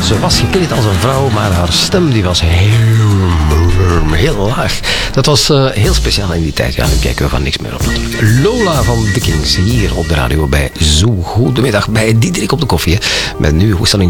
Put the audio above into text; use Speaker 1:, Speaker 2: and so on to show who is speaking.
Speaker 1: Ze was gekleed als een vrouw, maar haar stem die was heel laag. Dat was heel speciaal in die tijd. Ja, nu kijken we van niks meer op natuurlijk. Lola van de Kings hier op de radio bij Zoo. Goedemiddag bij Diederik op de koffie. Hè. Met nu, hoe is dat in